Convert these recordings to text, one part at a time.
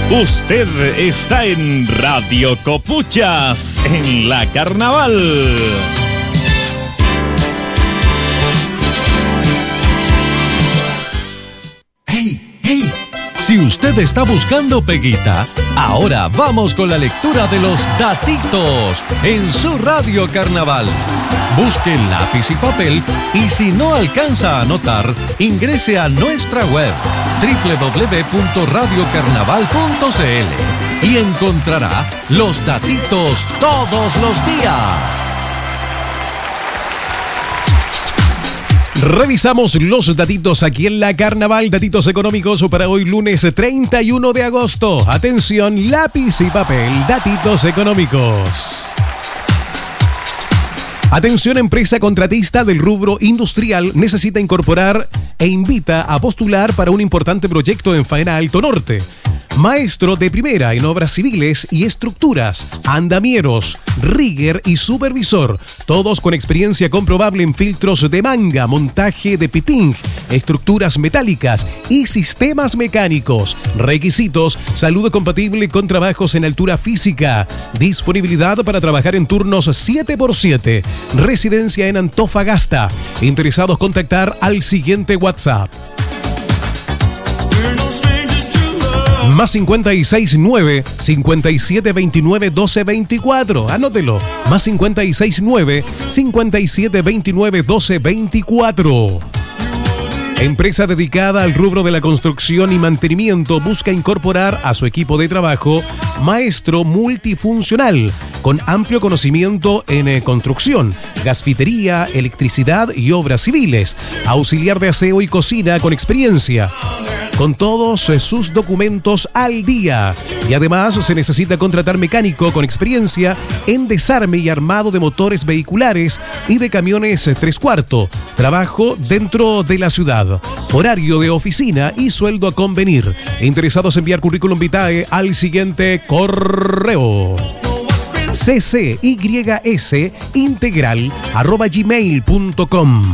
Usted está en Radio Copuchas, en la Carnaval. ¡Hey, hey! Si usted está buscando peguita, ahora vamos con la lectura de los datitos en su Radio Carnaval. Busque lápiz y papel y si no alcanza a anotar, ingrese a nuestra web www.radiocarnaval.cl y encontrará los datitos todos los días. Revisamos los datitos aquí en la Carnaval, datitos económicos para hoy lunes 31 de agosto. Atención, lápiz y papel, datitos económicos. Atención, empresa contratista del rubro industrial necesita incorporar e invita a postular para un importante proyecto en Faena Alto Norte. Maestro de primera en obras civiles y estructuras, andamieros, rigger y supervisor, todos con experiencia comprobable en filtros de manga, montaje de piping, estructuras metálicas y sistemas mecánicos. Requisitos: salud compatible con trabajos en altura física, disponibilidad para trabajar en turnos 7x7, residencia en Antofagasta. Interesados, contactar al siguiente WhatsApp. Más 569 5729 1224. Anótelo. Más 569 5729 1224. Empresa dedicada al rubro de la construcción y mantenimiento busca incorporar a su equipo de trabajo maestro multifuncional con amplio conocimiento en construcción, gasfitería, electricidad y obras civiles, auxiliar de aseo y cocina con experiencia, con todos sus documentos al día. Y además se necesita contratar mecánico con experiencia en desarme y armado de motores vehiculares y de camiones 3/4. Trabajo dentro de la ciudad. Horario de oficina y sueldo a convenir. Interesados, enviar currículum vitae al siguiente correo: ccys@gmail.com.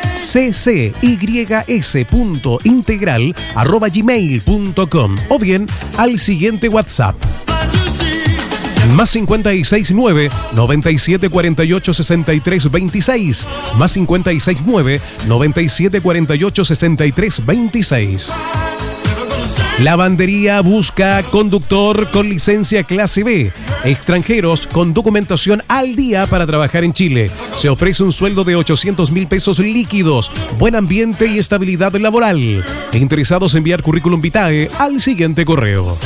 ccys.integral@gmail.com o bien al siguiente WhatsApp. Más 569 9748 6326. Más 569 9748 6326. Lavandería busca conductor con licencia clase B, extranjeros con documentación al día para trabajar en Chile. Se ofrece un sueldo de 800.000 pesos líquidos, buen ambiente y estabilidad laboral. Interesados, enviar currículum vitae al siguiente correo: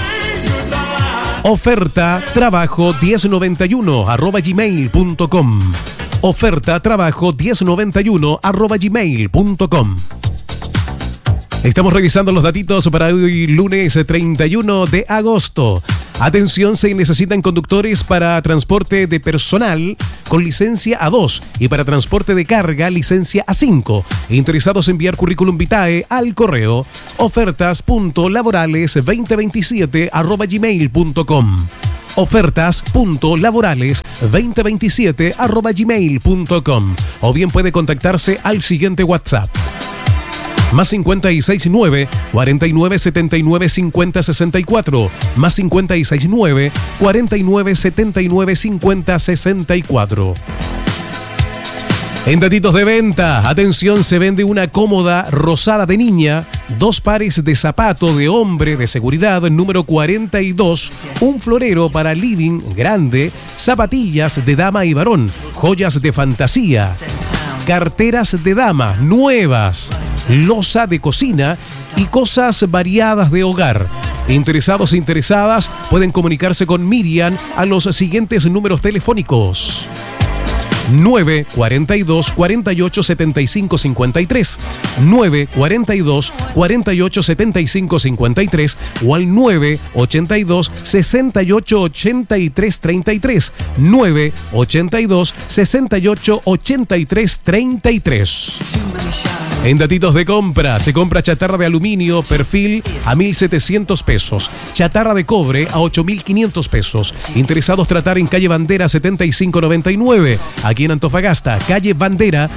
oferta trabajo 1091@gmail.com. Oferta trabajo 1091@gmail.com. Estamos revisando los datitos para hoy lunes 31 de agosto. Atención, se necesitan conductores para transporte de personal con licencia A2 y para transporte de carga licencia A5. Interesados, enviar currículum vitae al correo ofertas.laborales2027@gmail.com. ofertas.laborales2027@gmail.com o bien puede contactarse al siguiente WhatsApp: más 569 4979 5064. Más 569 4979 5064. En datitos de venta, atención, se vende una cómoda rosada de niña, 2 pares de zapato de hombre de seguridad número 42, un florero para living grande, zapatillas de dama y varón, joyas de fantasía, carteras de dama nuevas, loza de cocina y cosas variadas de hogar. Interesados e interesadas pueden comunicarse con Miriam a los siguientes números telefónicos: 942 48 75 53, 942 48 75 53 o al 982 68 83 33, 982 68 83 33. En datitos de compra, se compra chatarra de aluminio perfil a 1.700 pesos, chatarra de cobre a 8.500 pesos. Interesados, tratar en calle Bandera 7599, aquí en Antofagasta, calle Bandera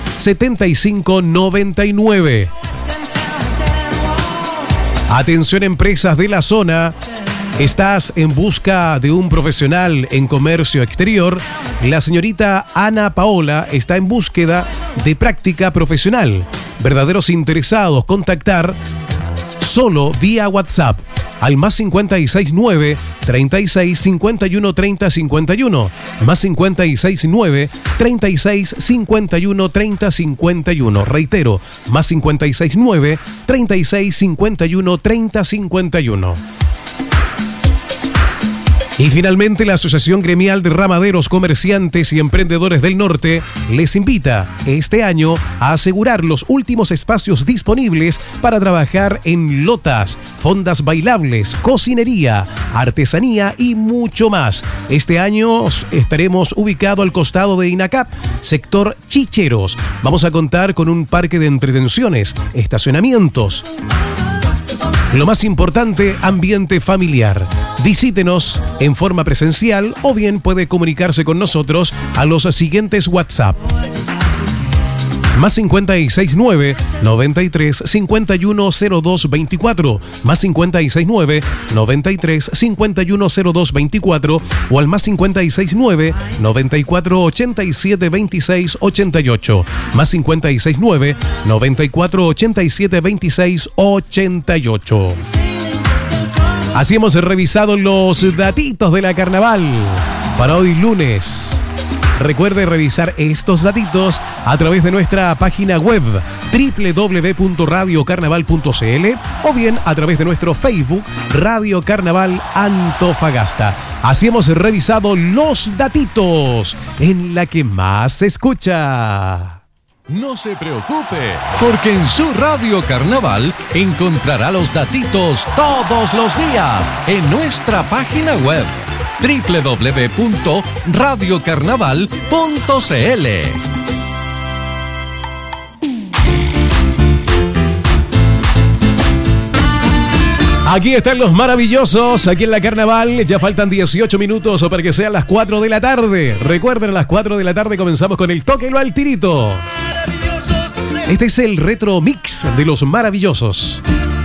7599. Atención, empresas de la zona. ¿Estás en busca de un profesional en comercio exterior? La señorita Ana Paola está en búsqueda de práctica profesional. Verdaderos interesados, contactar solo vía WhatsApp al más 569 36 51 30 51, más 569 36 51 30 51. Reitero, más 569 36 51 30 51. Y finalmente, la Asociación Gremial de Ramaderos, Comerciantes y Emprendedores del Norte les invita este año a asegurar los últimos espacios disponibles para trabajar en lotas, fondas bailables, cocinería, artesanía y mucho más. Este año estaremos ubicados al costado de INACAP, sector Chicheros. Vamos a contar con un parque de entretenciones, estacionamientos. Lo más importante, ambiente familiar. Visítenos en forma presencial o bien puede comunicarse con nosotros a los siguientes WhatsApp. Más 569 93 51 02 24, más 569 93 51 02 24 o al más 569 94 87 26 88, más 569 94 87 26 88. Así hemos revisado los datitos de la carnaval para hoy lunes. Recuerde revisar estos datitos a través de nuestra página web www.radiocarnaval.cl o bien a través de nuestro Facebook Radio Carnaval Antofagasta. Así hemos revisado los datitos en la que más se escucha. No se preocupe, porque en su Radio Carnaval encontrará los datitos todos los días en nuestra página web www.radiocarnaval.cl. Aquí están los maravillosos, aquí en la Carnaval. Ya faltan 18 minutos para que sean las 4 de la tarde. Recuerden, a las 4 de la tarde comenzamos con el Tóquelo al Tirito. Este es el retro mix de los maravillosos.